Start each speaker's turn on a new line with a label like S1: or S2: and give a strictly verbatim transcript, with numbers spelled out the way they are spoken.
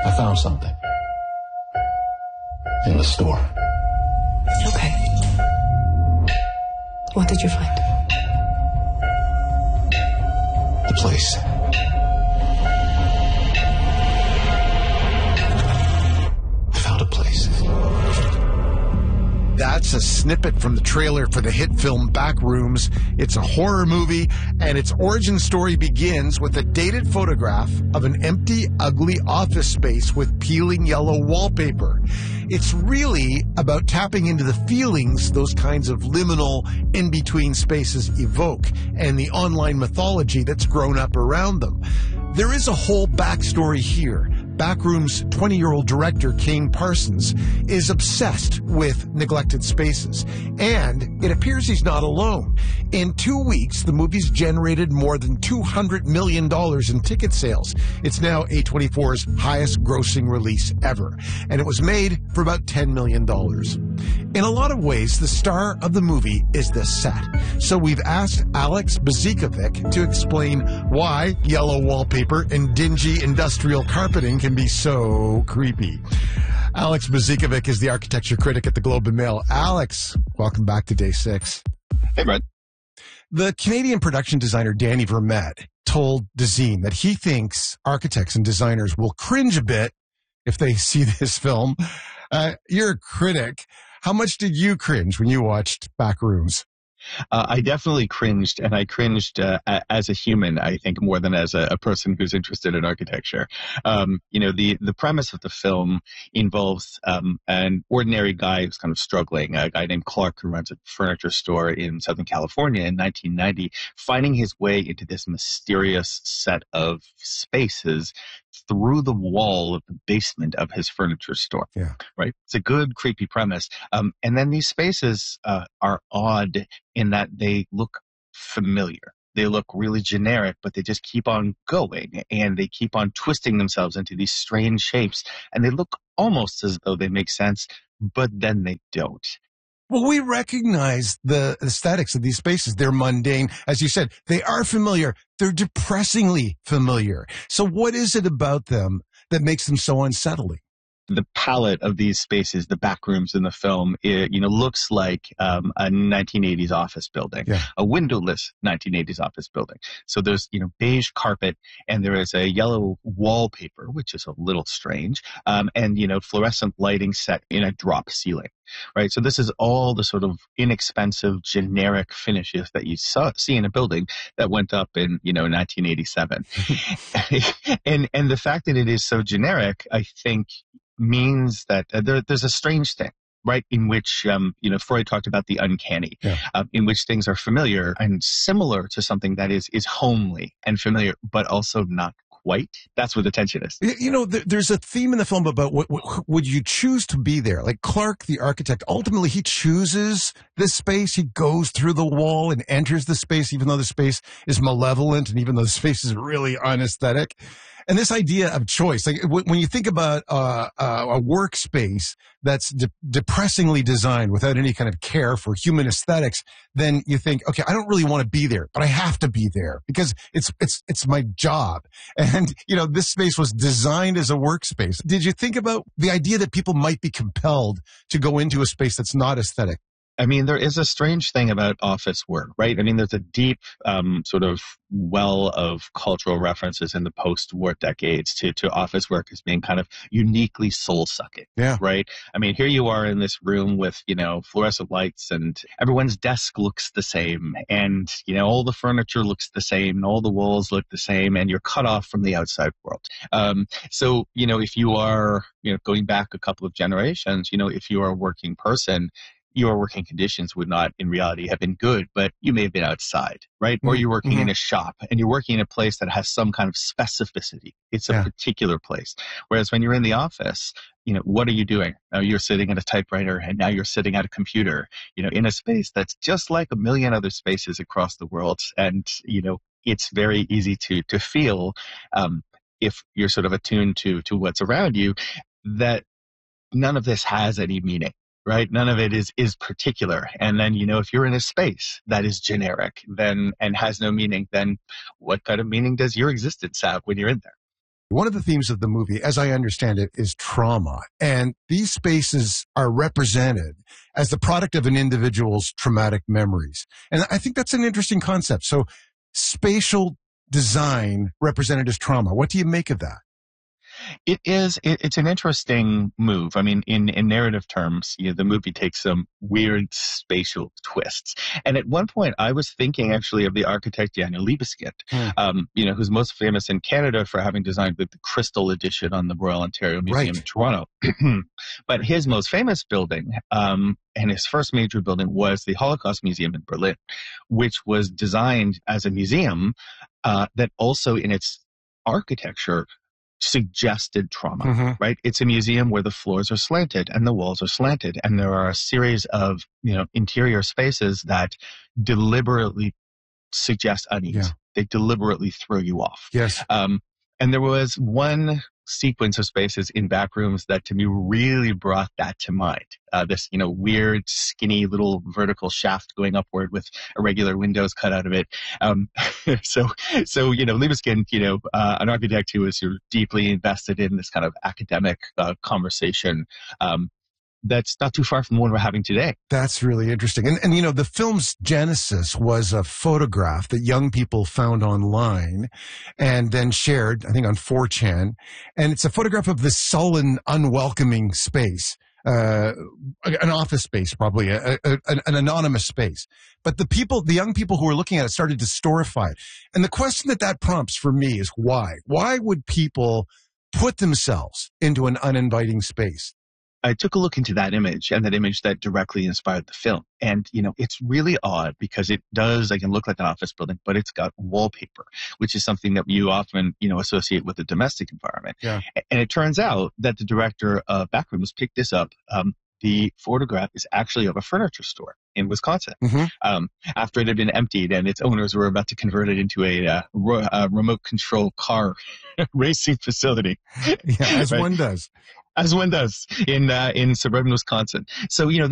S1: I found something. In the store.
S2: Okay. What did you find?
S1: The place. I found a place.
S3: That's a snippet from the trailer for the hit film Backrooms. It's a horror movie, and its origin story begins with a dated photograph of an empty, ugly office space with peeling yellow wallpaper. It's really about tapping into the feelings those kinds of liminal, in-between spaces evoke, and the online mythology that's grown up around them. There is a whole backstory here. Backroom's twenty-year-old director, Kane Parsons, is obsessed with neglected spaces. And it appears he's not alone. In two weeks, the movie's generated more than two hundred million dollars in ticket sales. It's now A twenty-four's highest grossing release ever. And it was made for about ten million dollars. In a lot of ways, the star of the movie is the set. So we've asked Alex Bezikovic to explain why yellow wallpaper and dingy industrial carpeting can be so creepy. Alex Bezikovic is the architecture critic at the Globe and Mail. Alex, welcome back to day six.
S4: Hey, Brett.
S3: The Canadian production designer Danny Vermette told DeZine that he thinks architects and designers will cringe a bit if they see this film. Uh, you're a critic. How much did you cringe when you watched Backrooms?
S4: Uh, I definitely cringed, and I cringed uh, as a human, I think, more than as a, a person who's interested in architecture. Um, you know, the, the premise of the film involves um, an ordinary guy who's kind of struggling, a guy named Clark who runs a furniture store in Southern California in nineteen ninety, finding his way into this mysterious set of spaces through the wall of the basement of his furniture store.
S3: Yeah.
S4: Right? It's a good, creepy premise. Um, and then these spaces uh, are odd in that they look familiar. They look really generic, but they just keep on going, and they keep on twisting themselves into these strange shapes, and they look almost as though they make sense, but then they don't.
S3: Well, we recognize the aesthetics of these spaces. They're mundane. As you said, they are familiar. They're depressingly familiar. So what is it about them that makes them so unsettling?
S4: The palette of these spaces, the back rooms in the film, it, you know, looks like um, a nineteen eighties office building,
S3: yeah.
S4: a windowless nineteen eighties office building. So there's, you know, beige carpet, and there is a yellow wallpaper, which is a little strange, um, and, you know, fluorescent lighting set in a drop ceiling, right? So this is all the sort of inexpensive, generic finishes that you saw, see in a building that went up in, you know, nineteen eighty-seven. and and the fact that it is so generic, I think, means that uh, there, there's a strange thing, right, in which, um, you know, Freud talked about the uncanny,
S3: yeah.
S4: uh, in which things are familiar and similar to something that is is homely and familiar, but also not quite. That's where the tension is.
S3: You know, th- there's a theme in the film about what, what would you choose to be there? Like Clark, the architect, ultimately he chooses this space. He goes through the wall and enters the space, even though the space is malevolent and even though the space is really unaesthetic. And this idea of choice, like w- when you think about uh, uh, a workspace that's de- depressingly designed without any kind of care for human aesthetics, then you think, okay, I don't really want to be there, but I have to be there because it's it's it's my job. And you know, this space was designed as a workspace. Did you think about the idea that people might be compelled to go into a space that's not aesthetic?
S4: I mean, there is a strange thing about office work, right? I mean, there's a deep um, sort of well of cultural references in the post-war decades to, to office work as being kind of uniquely soul-sucking,
S3: yeah.
S4: right? I mean, here you are in this room with, you know, fluorescent lights, and everyone's desk looks the same, and, you know, all the furniture looks the same, and all the walls look the same, and you're cut off from the outside world. Um, so, you know, if you are, you know, going back a couple of generations, you know, if you are a working person, your working conditions would not in reality have been good, but you may have been outside, right? Mm-hmm. Or you're working mm-hmm. in a shop, and you're working in a place that has some kind of specificity. It's a yeah. particular place. Whereas when you're in the office, you know, what are you doing? Now you're sitting at a typewriter, and now you're sitting at a computer, you know, in a space that's just like a million other spaces across the world. And, you know, it's very easy to, to feel, um, if you're sort of attuned to, to what's around you, that none of this has any meaning. Right? None of it is, is particular. And then, you know, if you're in a space that is generic then and has no meaning, then what kind of meaning does your existence have when you're in there?
S3: One of the themes of the movie, as I understand it, is trauma. And these spaces are represented as the product of an individual's traumatic memories. And I think that's an interesting concept. So spatial design represented as trauma. What do you make of that?
S4: It is, it, it's an interesting move. I mean, in, in narrative terms, you know, the movie takes some weird spatial twists. And at one point, I was thinking actually of the architect Daniel Libeskind, hmm. um, you know, who's most famous in Canada for having designed the, the Crystal Edition on the Royal Ontario Museum
S3: right.
S4: in Toronto. But his most famous building, um, and his first major building was the Holocaust Museum in Berlin, which was designed as a museum uh, that also in its architecture suggested trauma, mm-hmm. right? It's a museum where the floors are slanted and the walls are slanted, and there are a series of, you know, interior spaces that deliberately suggest unease. Yeah. They deliberately throw you off.
S3: Yes.
S4: Um, and there was one sequence of spaces in back rooms that to me really brought that to mind. Uh, this, you know, weird, skinny little vertical shaft going upward with irregular windows cut out of it. Um, so, so, you know, Libeskind, you know, uh, an architect who is sort of deeply invested in this kind of academic uh, conversation, um, that's not too far from the one we're having today.
S3: That's really interesting. And, and, you know, the film's genesis was a photograph that young people found online and then shared, I think, on four chan. And it's a photograph of this sullen, unwelcoming space, uh, an office space, probably, a, a, an, an anonymous space. But the people, the young people who were looking at it started to storify it. And the question that that prompts for me is why? Why would people put themselves into an uninviting space?
S4: I took a look into that image and that image that directly inspired the film. And, you know, it's really odd because it does, like, it look like an office building, but it's got wallpaper, which is something that you often, you know, associate with the domestic environment.
S3: Yeah.
S4: And it turns out that the director of Backrooms picked this up. Um, the photograph is actually of a furniture store in Wisconsin. Mm-hmm. Um, after it had been emptied and its owners were about to convert it into a, uh, ro- a remote control car racing facility.
S3: Yeah, as right? one does.
S4: As one does in uh, in suburban Wisconsin. So, you know,